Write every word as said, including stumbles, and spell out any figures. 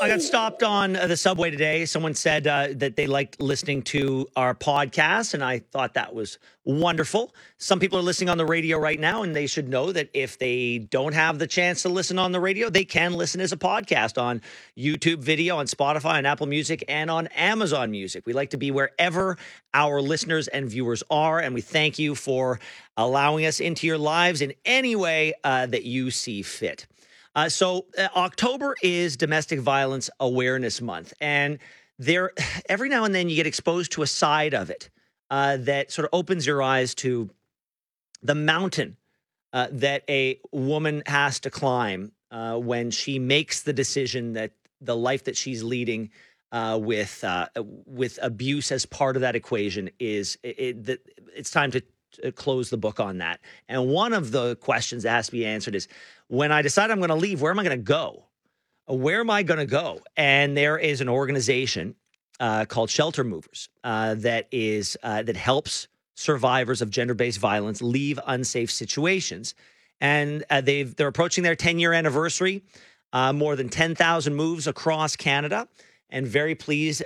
I got stopped on uh, the subway today. Someone said uh, that they liked listening to our podcast, and I thought that was wonderful. Some people are listening on the radio right now, and they should know that if they don't have the chance to listen on the radio, they can listen as a podcast on YouTube video, on Spotify, on Apple Music, and on Amazon Music. We like to be wherever our listeners and viewers are, and we thank you for allowing us into your lives in any way uh, that you see fit. Uh, so uh, October is Domestic Violence Awareness Month, and there, every now and then you get exposed to a side of it uh, that sort of opens your eyes to the mountain uh, that a woman has to climb uh, when she makes the decision that the life that she's leading uh, with uh, with abuse as part of that equation is it, it, that it's time to close the book on that. And one of the questions that has to be answered is, when I decide I'm going to leave, where am I going to go? Where am I going to go? And there is an organization uh, called Shelter Movers uh, that is uh, that helps survivors of gender-based violence leave unsafe situations. And uh, they've they're approaching their ten-year anniversary. Uh, more than ten thousand moves across Canada, and very pleased